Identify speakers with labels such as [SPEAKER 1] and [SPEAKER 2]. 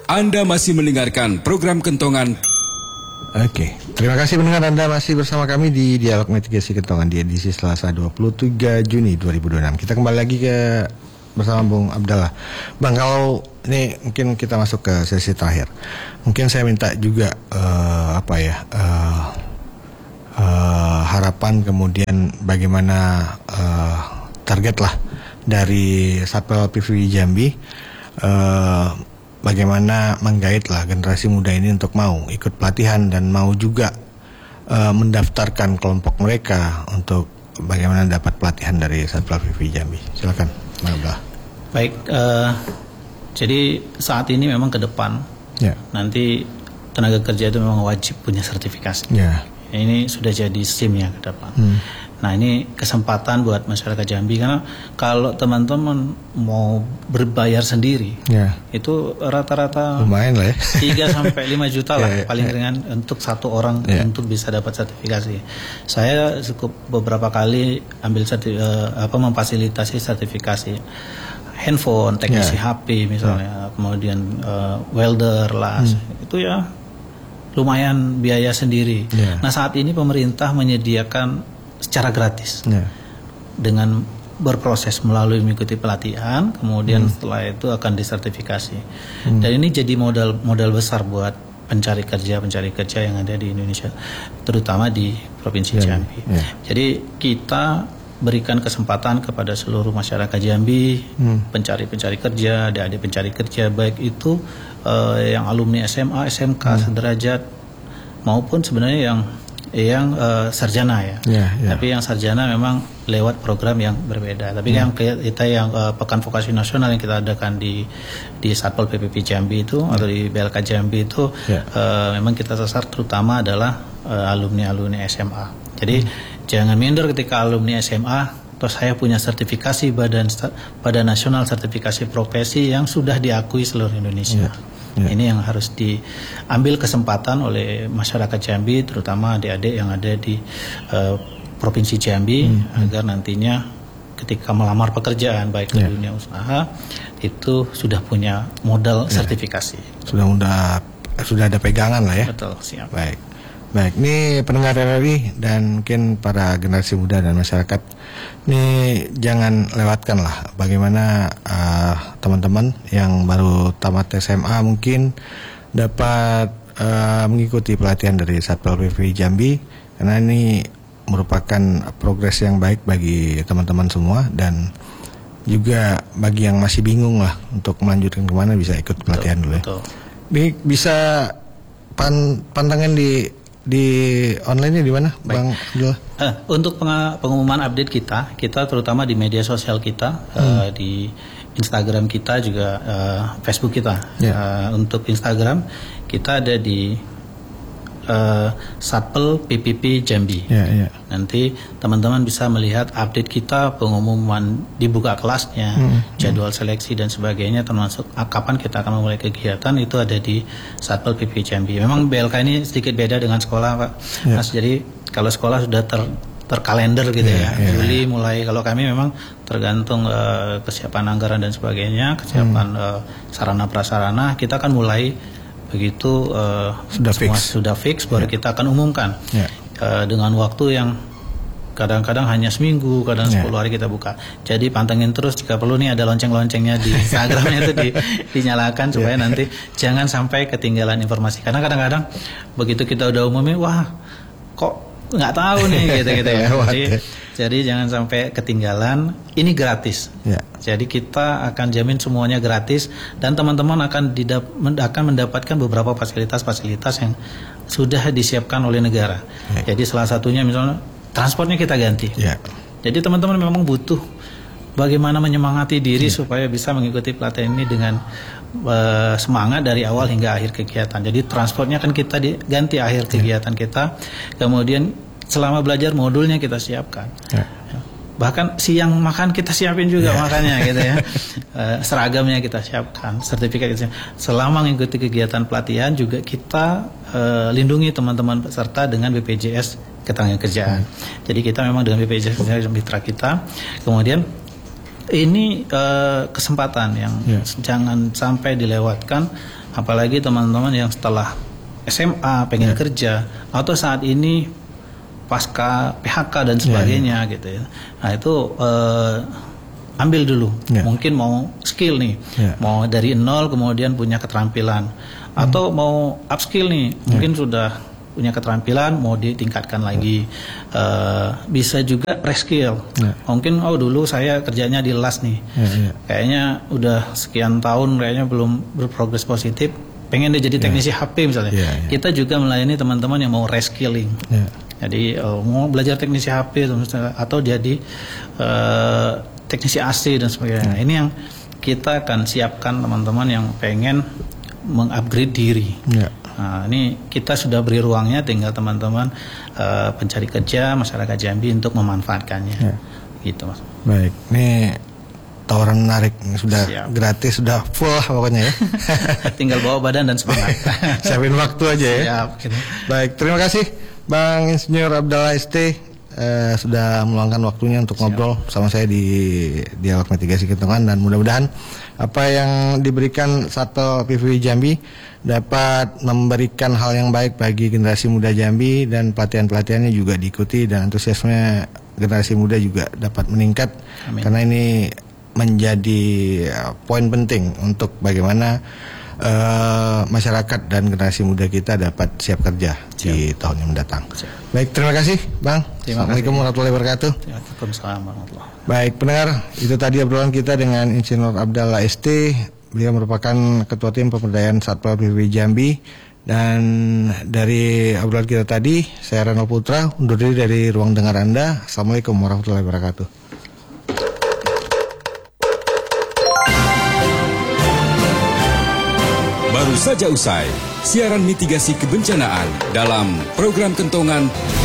[SPEAKER 1] Anda masih mendengarkan program Kentongan.
[SPEAKER 2] Oke, terima kasih pendengar, Anda masih bersama kami di Dialog Mitigasi Kentongan di edisi Selasa 23 Juni 2026. Kita kembali lagi bersama Bung Abdallah. Bang, kalau ini mungkin kita masuk ke sesi terakhir. Mungkin saya minta juga harapan, kemudian bagaimana target lah dari Satpol PP Jambi, bagaimana menggait lah generasi muda ini untuk mau ikut pelatihan dan mau juga mendaftarkan kelompok mereka untuk bagaimana dapat pelatihan dari Satpol PP Jambi. Silakan, Bang Abdallah.
[SPEAKER 3] Baik, jadi saat ini memang ke depan nanti tenaga kerja itu memang wajib punya sertifikasi. Ini sudah jadi SIM-nya ke depan. Nah, ini kesempatan buat masyarakat Jambi, karena kalau teman-teman mau berbayar sendiri, itu rata-rata
[SPEAKER 2] lumayan lah ya,
[SPEAKER 3] 3-5 juta lah paling ringan untuk satu orang untuk bisa dapat sertifikasi. Saya cukup beberapa kali ambil memfasilitasi sertifikasi handphone, teknisi HP misalnya, kemudian welder lah, itu ya lumayan biaya sendiri. Nah, saat ini pemerintah menyediakan secara gratis dengan berproses melalui mengikuti pelatihan, kemudian setelah itu akan disertifikasi. Dan ini jadi modal besar buat pencari kerja yang ada di Indonesia, terutama di Provinsi Jambi. Jadi kita berikan kesempatan kepada seluruh masyarakat Jambi, pencari kerja, adik-adik pencari kerja, baik itu yang alumni SMA, SMK sederajat, maupun sebenarnya yang sarjana tapi yang sarjana memang lewat program yang berbeda. Tapi yang kita yang pekan vokasi nasional yang kita adakan di Satpol PP Jambi itu atau di BLK Jambi itu memang kita sasar terutama adalah alumni SMA. Jadi jangan minder ketika alumni SMA terus saya punya sertifikasi Badan Nasional Sertifikasi Profesi yang sudah diakui seluruh Indonesia. Ini yang harus diambil kesempatan oleh masyarakat Jambi, terutama adik-adik yang ada di Provinsi Jambi, agar nantinya ketika melamar pekerjaan baik di dunia usaha itu sudah punya modal sertifikasi.
[SPEAKER 2] Sudah ada pegangan lah ya.
[SPEAKER 3] Betul, siap.
[SPEAKER 2] Baik, ini pendengar RRI dan mungkin para generasi muda dan masyarakat, ini jangan lewatkan lah bagaimana teman-teman yang baru tamat SMA mungkin dapat mengikuti pelatihan dari Satpol PP Jambi, karena ini merupakan progres yang baik bagi teman-teman semua, dan juga bagi yang masih bingung lah untuk melanjutkan kemana bisa ikut pelatihan dulu ya. Bisa pandangan di online-nya di mana, Bang Abdullah?
[SPEAKER 3] Untuk pengumuman update kita terutama di media sosial kita, di Instagram kita juga, Facebook kita. Untuk Instagram kita ada di Satpol PPP Jambi. Nanti teman-teman bisa melihat update kita, pengumuman dibuka kelasnya, jadwal seleksi dan sebagainya, termasuk kapan kita akan memulai kegiatan, itu ada di Satpol PP Jambi. Memang BLK ini sedikit beda dengan sekolah, Pak. Mas, jadi kalau sekolah sudah terkalender gitu Juli mulai. Kalau kami memang tergantung kesiapan anggaran dan sebagainya, kesiapan sarana prasarana, kita akan mulai begitu sudah fix baru kita akan umumkan dengan waktu yang kadang-kadang hanya seminggu, kadang 10 hari kita buka. Jadi pantengin terus, jika perlu nih ada lonceng-loncengnya di Instagramnya itu dinyalakan supaya nanti jangan sampai ketinggalan informasi. Karena kadang-kadang begitu kita udah umumin, wah kok nggak tahu nih gitu ya. Jadi jangan sampai ketinggalan. Ini gratis. Jadi kita akan jamin semuanya gratis, dan teman-teman akan mendapatkan beberapa fasilitas-fasilitas yang sudah disiapkan oleh negara. Jadi salah satunya misalnya transportnya kita ganti. Jadi teman-teman memang butuh bagaimana menyemangati diri supaya bisa mengikuti pelatihan ini dengan semangat dari awal hingga akhir kegiatan. Jadi transportnya kan kita ganti akhir kegiatan kita. Kemudian selama belajar modulnya kita siapkan. Bahkan siang makan kita siapin juga makannya gitu ya. Seragamnya kita siapkan, sertifikat kita. Selama mengikuti kegiatan pelatihan juga kita lindungi teman-teman peserta dengan BPJS Ketenagakerjaan. Jadi kita memang dengan BPJS Ketenagakerjaan mitra kita. Kemudian ini kesempatan yang jangan sampai dilewatkan Apalagi teman-teman yang setelah SMA pengen kerja atau saat ini pasca PHK dan sebagainya gitu ya. Nah itu ambil dulu. Mungkin mau skill nih, mau dari nol kemudian punya keterampilan, atau mau upskill nih, mungkin sudah punya keterampilan mau ditingkatkan lagi. Bisa juga reskill. Mungkin dulu saya kerjanya di las nih, kayaknya udah sekian tahun kayaknya belum berprogres positif, pengen dia jadi teknisi HP misalnya. Kita juga melayani teman-teman yang mau reskilling. Jadi mau belajar teknisi HP atau jadi teknisi AC dan sebagainya. Ini yang kita akan siapkan teman-teman yang pengen mengupgrade diri. Nah, ini kita sudah beri ruangnya, tinggal teman-teman pencari kerja masyarakat Jambi untuk memanfaatkannya. Gitu Mas.
[SPEAKER 2] Baik, ini tawaran menarik, sudah gratis, sudah full lah pokoknya ya.
[SPEAKER 3] Tinggal bawa badan dan semangat.
[SPEAKER 2] Siapin waktu aja ya.
[SPEAKER 3] Siap, gitu.
[SPEAKER 2] Baik, terima kasih Bang Insinyur Abdallah ST sudah meluangkan waktunya untuk ngobrol sama saya di Dialog Mitigasi Kentongan, dan mudah-mudahan apa yang diberikan Satpol PP Jambi dapat memberikan hal yang baik bagi generasi muda Jambi, dan pelatihan-pelatihannya juga diikuti dan antusiasme generasi muda juga dapat meningkat. Amin. Karena ini menjadi poin penting untuk bagaimana masyarakat dan generasi muda kita dapat siap kerja di tahun yang mendatang. Baik, terima kasih Bang. Assalamualaikum warahmatullahi wabarakatuh.
[SPEAKER 3] Waalaikumsalam warahmatullahi wabarakatuh.
[SPEAKER 2] Baik pendengar, itu tadi obrolan kita dengan Insinyur Abdallah ST. Beliau merupakan Ketua Tim Pemberdayaan Satpol PP Jambi. Dan dari obrolan kita tadi, saya Rano Putra undur diri dari ruang dengar Anda. Assalamualaikum warahmatullahi wabarakatuh.
[SPEAKER 1] Baru saja usai siaran mitigasi kebencanaan dalam program Kentongan